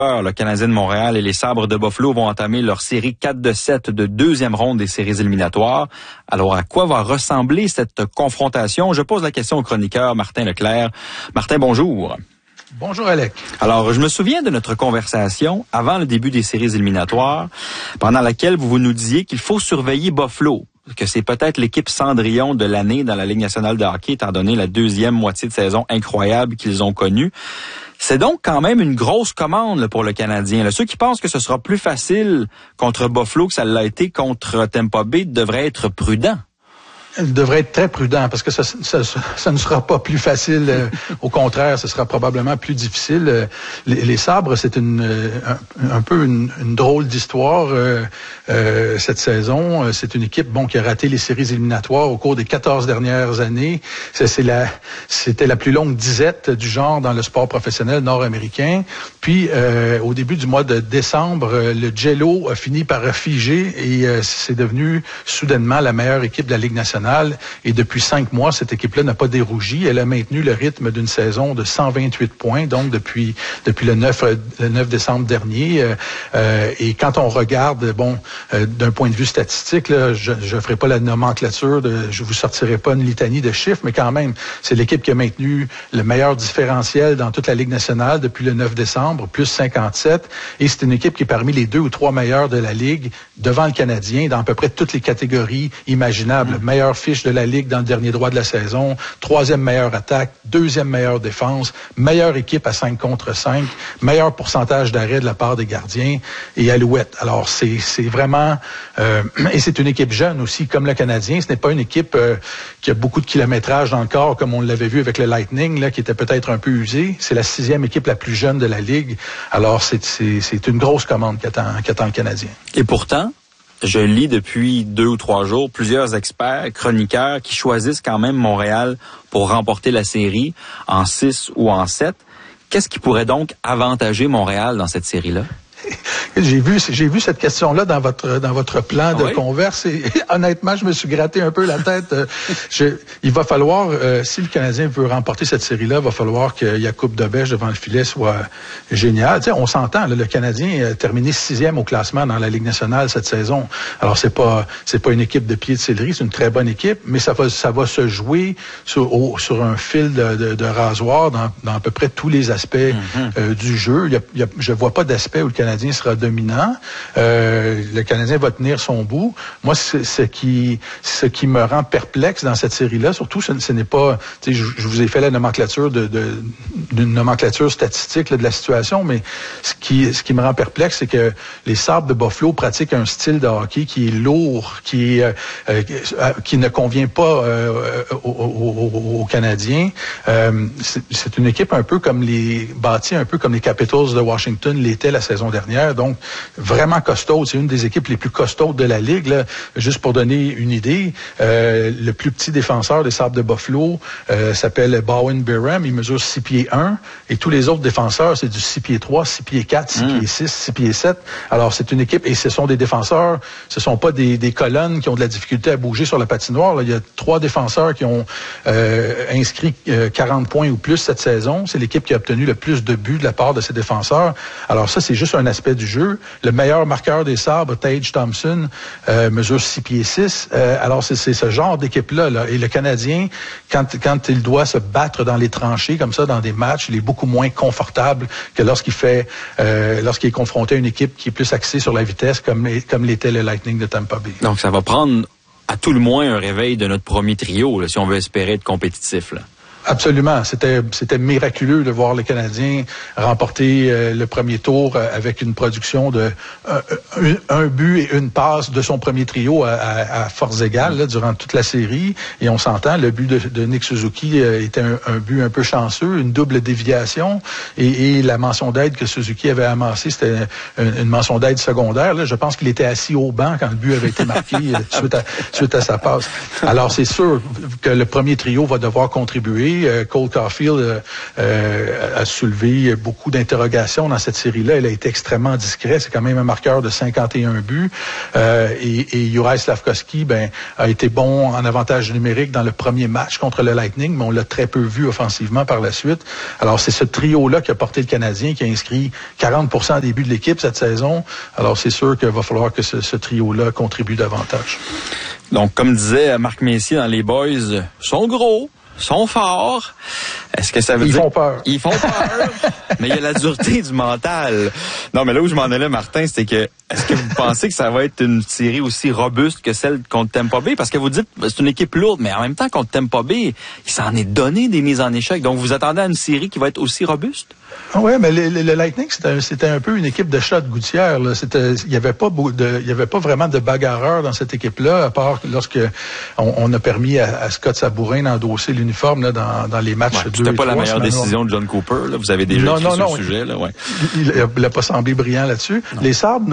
Le Canadien de Montréal et les Sabres de Buffalo vont entamer leur série 4-7 de deuxième ronde des séries éliminatoires. Alors, à quoi va ressembler cette confrontation? Je pose la question au chroniqueur Martin Leclerc. Martin, bonjour. Bonjour, Alec. Alors, je me souviens de notre conversation avant le début des séries éliminatoires, pendant laquelle vous nous disiez qu'il faut surveiller Buffalo, que c'est peut-être l'équipe Cendrillon de l'année dans la Ligue nationale de hockey, étant donné la deuxième moitié de saison incroyable qu'ils ont connue. C'est donc quand même une grosse commande pour le Canadien. Ceux qui pensent que ce sera plus facile contre Buffalo que ça l'a été contre Tampa Bay devraient être prudents. Elle devrait être très prudent parce que ça ne sera pas plus facile. Au contraire, ce sera probablement plus difficile. Les Sabres, c'est un peu une drôle d'histoire cette saison. C'est une équipe qui a raté les séries éliminatoires au cours des 14 dernières années. C'était la plus longue disette du genre dans le sport professionnel nord-américain. Puis, au début du mois de décembre, le Jello a fini par figer et c'est devenu soudainement la meilleure équipe de la Ligue nationale. Et depuis 5 mois, cette équipe-là n'a pas dérougi. Elle a maintenu le rythme d'une saison de 128 points, donc depuis le 9 décembre dernier. Et quand on regarde, d'un point de vue statistique, là, je ferai pas la nomenclature, je vous sortirai pas une litanie de chiffres, mais quand même, c'est l'équipe qui a maintenu le meilleur différentiel dans toute la Ligue nationale depuis le 9 décembre, plus 57. Et c'est une équipe qui est parmi les 2 ou 3 meilleurs de la Ligue, devant le Canadien, dans à peu près toutes les catégories imaginables. Meilleure fiche de la Ligue dans le dernier droit de la saison, 3e meilleure attaque, 2e meilleure défense, meilleure équipe à 5 contre 5, meilleur pourcentage d'arrêt de la part des gardiens et Alouette. Alors, c'est vraiment... et c'est une équipe jeune aussi, comme le Canadien. Ce n'est pas une équipe qui a beaucoup de kilométrage dans le corps, comme on l'avait vu avec le Lightning, là, qui était peut-être un peu usé. C'est la 6e équipe la plus jeune de la Ligue. Alors, c'est une grosse commande qu'attend le Canadien. Et pourtant, je lis depuis 2 ou 3 jours plusieurs experts, chroniqueurs qui choisissent quand même Montréal pour remporter la série en 6 ou en 7. Qu'est-ce qui pourrait donc avantager Montréal dans cette série-là? J'ai vu cette question-là dans votre plan de converse et honnêtement, je me suis gratté un peu la tête. Il va falloir, si le Canadien veut remporter cette série-là, il va falloir que Jakub Dobeš devant le filet soit génial. Tu sais, on s'entend, là, le Canadien a terminé 6e au classement dans la Ligue nationale cette saison. Alors c'est pas une équipe de pied de céleri, c'est une très bonne équipe, mais ça va se jouer sur un fil de rasoir dans à peu près tous les aspects du jeu. Je vois pas d'aspect où le Canadien sera dominant. Le Canadien va tenir son bout. Moi, ce qui me rend perplexe dans cette série-là, surtout, ce n'est pas... Je vous ai fait la nomenclature d'une nomenclature statistique là, de la situation, mais ce qui me rend perplexe, c'est que les Sabres de Buffalo pratiquent un style de hockey qui est lourd, qui ne convient pas aux Canadiens. C'est une équipe un peu comme bâtie un peu comme les Capitals de Washington l'étaient la saison dernière. Donc, vraiment costaud. C'est une des équipes les plus costaudes de la Ligue. Là. Juste pour donner une idée, le plus petit défenseur des Sabres de Buffalo s'appelle Bowen Byram. Il mesure 6 pieds 1. Et tous les autres défenseurs, c'est du 6 pieds 3, 6 pieds 4, 6 pieds 6, 6 pieds 7. Alors, c'est une équipe, et ce sont des défenseurs, ce sont pas des colonnes qui ont de la difficulté à bouger sur la patinoire. Là. Il y a 3 défenseurs qui ont inscrit 40 points ou plus cette saison. C'est l'équipe qui a obtenu le plus de buts de la part de ses défenseurs. Alors ça, c'est juste un aspect du jeu. Le meilleur marqueur des Sabres, Tage Thompson, mesure 6 pieds 6. Alors, c'est ce genre d'équipe-là. Là. Et le Canadien, quand il doit se battre dans les tranchées, comme ça, dans des matchs, il est beaucoup moins confortable que lorsqu'il est confronté à une équipe qui est plus axée sur la vitesse, comme l'était le Lightning de Tampa Bay. Donc, ça va prendre à tout le moins un réveil de notre premier trio, là, si on veut espérer être compétitif, là. Absolument. C'était miraculeux de voir les Canadiens remporter le premier tour avec une production de un but et une passe de son premier trio à force égale là, durant toute la série. Et on s'entend, le but de Nick Suzuki était un but un peu chanceux, une double déviation. Et la mention d'aide que Suzuki avait amassée, c'était une mention d'aide secondaire. Là. Je pense qu'il était assis au banc quand le but avait été marqué suite à sa passe. Alors, c'est sûr que le premier trio va devoir contribuer. marqué. Cole Caulfield a soulevé beaucoup d'interrogations dans cette série-là. Il a été extrêmement discret. C'est quand même un marqueur de 51 buts. Et Juraj Slafkovský, a été bon en avantage numérique dans le premier match contre le Lightning, mais on l'a très peu vu offensivement par la suite. Alors, c'est ce trio-là qui a porté le Canadien, qui a inscrit 40% des buts de l'équipe cette saison. Alors, c'est sûr qu'il va falloir que ce trio-là contribue davantage. Donc, comme disait Marc Messier dans Les Boys, sont gros, sont forts. Est-ce que ça veut dire... Ils font peur. Ils font peur. Mais il y a la dureté du mental. Non, mais là où je m'en allais, Martin, c'était que est-ce que vous pensez que ça va être une série aussi robuste que celle contre Tampa Bay? Parce que vous dites c'est une équipe lourde, mais en même temps, contre Tampa Bay, il s'en est donné des mises en échec. Donc, vous attendez à une série qui va être aussi robuste? Oui, mais le Lightning, c'était un peu une équipe de chats de gouttière. Il y avait pas vraiment de bagarreurs dans cette équipe-là, à part lorsque on a permis à Scott Sabourin d'endosser l'uniforme là, dans les matchs 2 et 3. C'était pas la meilleure décision de John Cooper. Là. Vous avez déjà écrit sur le sujet. Là, ouais. Il n'a pas semblé brillant là-dessus. Non. Les Sabres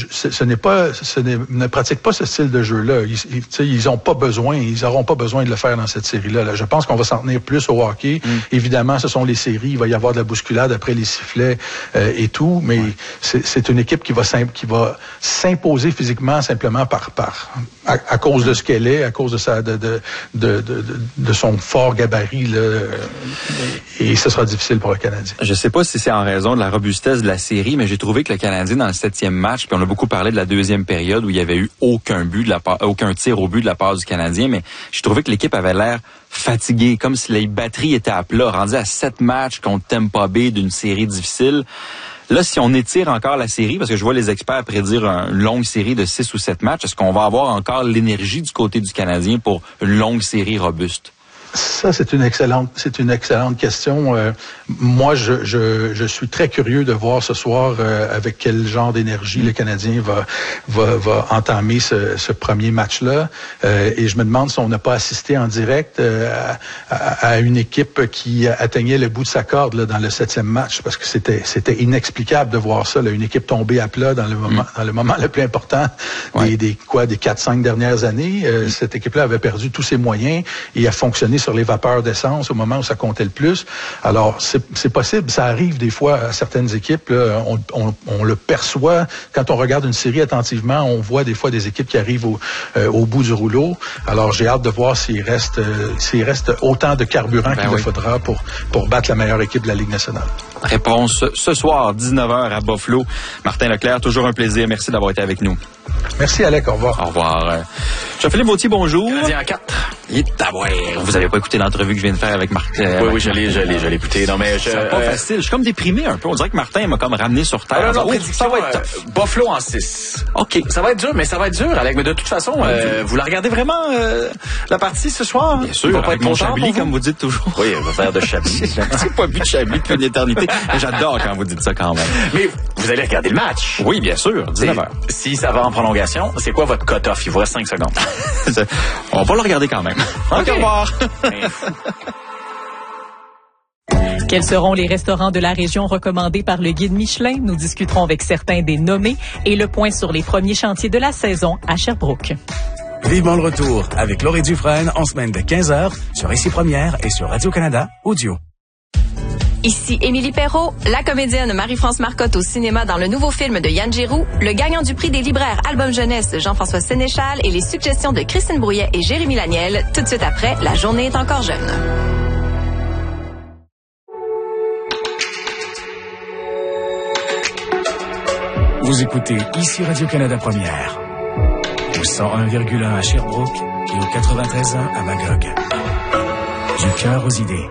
ne pratiquent pas ce style de jeu-là. Ils ont pas besoin, ils n'auront pas besoin de le faire dans cette série-là. Là. Je pense qu'on va s'en tenir plus au hockey. Évidemment, ce sont les séries. Il va y avoir de la bousculade après les sifflets et tout, mais c'est une équipe qui va s'imposer physiquement simplement à cause de ce qu'elle est, à cause de son fort gabarit là, et ce sera difficile pour le Canadien. Je sais pas si c'est en raison de la robustesse de la série, mais j'ai trouvé que le Canadien dans le 7e match, puis on a beaucoup parlé de la deuxième période où il y avait eu aucun tir au but de la part du Canadien, mais j'ai trouvé que l'équipe avait l'air fatiguée, comme si les batteries étaient à plat, rendu à 7 matchs contre Tampa Bay d'une série difficile. Là, si on étire encore la série, parce que je vois les experts prédire une longue série de 6 ou 7 matchs, est-ce qu'on va avoir encore l'énergie du côté du Canadien pour une longue série robuste? Ça, c'est une excellente question. Moi, je suis très curieux de voir ce soir avec quel genre d'énergie le Canadien va entamer ce premier match-là. Et je me demande si on n'a pas assisté en direct à une équipe qui atteignait le bout de sa corde là, dans le 7e match, parce que c'était inexplicable de voir ça, là, une équipe tombée à plat dans le moment le plus important des 4-5 dernières années. Cette équipe-là avait perdu tous ses moyens et a fonctionné sur les vapeurs d'essence au moment où ça comptait le plus. Alors, c'est possible, ça arrive des fois à certaines équipes. Là, on le perçoit. Quand on regarde une série attentivement, on voit des fois des équipes qui arrivent au bout du rouleau. Alors, j'ai hâte de voir s'il reste autant de carburant qu'il le faudra pour battre la meilleure équipe de la Ligue nationale. Réponse ce soir, 19h à Buffalo. Martin Leclerc, toujours un plaisir. Merci d'avoir été avec nous. Merci, Alec. Au revoir. Au revoir. Jean-Philippe Vautier, bonjour. Canadien en 4. Vous n'avez pas écouté l'entrevue que je viens de faire avec Marc? Oui, je l'ai écouté. Non, mais c'est pas facile. Je suis comme déprimé un peu. On dirait que Martin m'a comme ramené sur terre. Ça va être Buffalo en 6. OK. Ça va être dur, mais ça va être dur, Alec. Mais de toute façon, vous la regardez vraiment, la partie ce soir? Bien sûr. Avec mon Chablis, comme vous dites toujours. Oui, un verre de Chablis. J'ai pas bu de Chablis depuis une éternité. Mais j'adore quand vous dites ça quand même. Mais vous allez regarder le match. Oui, bien sûr. 19h. Si ça va en prolongation, c'est quoi votre cut-off? Il vous reste 5 secondes. On va le regarder quand même. Au revoir. Quels seront les restaurants de la région recommandés par le guide Michelin? Nous discuterons avec certains des nommés et le point sur les premiers chantiers de la saison à Sherbrooke. Vivement le retour avec Laurie Dufresne en semaine de 15h sur Ici Première et sur Radio-Canada Audio. Ici Émilie Perrault, la comédienne Marie-France Marcotte au cinéma dans le nouveau film de Yann Giroux, le gagnant du prix des libraires Album Jeunesse Jean-François Sénéchal et les suggestions de Christine Brouillet et Jérémy Laniel, tout de suite après La journée est encore jeune. Vous écoutez Ici Radio-Canada Première, au 101,1 à Sherbrooke et au 93.1 à Magog. Du cœur aux idées.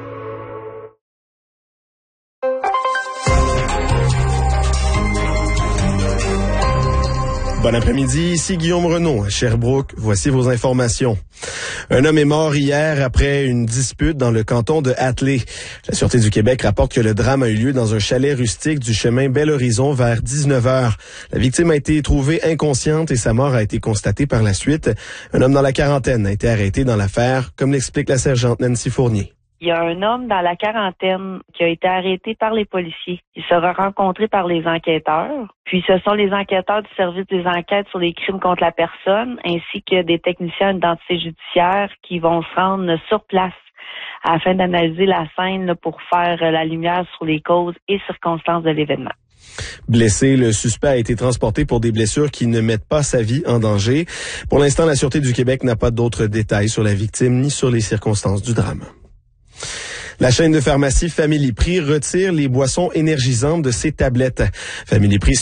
Bon après-midi, ici Guillaume Renaud, à Sherbrooke. Voici vos informations. Un homme est mort hier après une dispute dans le canton de Hatley. La Sûreté du Québec rapporte que le drame a eu lieu dans un chalet rustique du chemin Bel-Horizon vers 19h. La victime a été trouvée inconsciente et sa mort a été constatée par la suite. Un homme dans la quarantaine a été arrêté dans l'affaire, comme l'explique la sergente Nancy Fournier. Il y a un homme dans la quarantaine qui a été arrêté par les policiers. Il sera rencontré par les enquêteurs. Puis ce sont les enquêteurs du service des enquêtes sur les crimes contre la personne ainsi que des techniciens d'identité judiciaire qui vont se rendre sur place afin d'analyser la scène là, pour faire la lumière sur les causes et circonstances de l'événement. Blessé, le suspect a été transporté pour des blessures qui ne mettent pas sa vie en danger. Pour l'instant, la Sûreté du Québec n'a pas d'autres détails sur la victime ni sur les circonstances du drame. La chaîne de pharmacie Family Prix retire les boissons énergisantes de ses tablettes. Family Prix